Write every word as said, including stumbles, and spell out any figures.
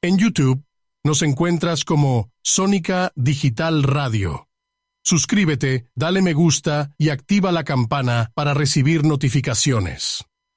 En YouTube nos encuentras como Sónica Digital Radio. Suscríbete, dale me gusta y activa la campana para recibir notificaciones.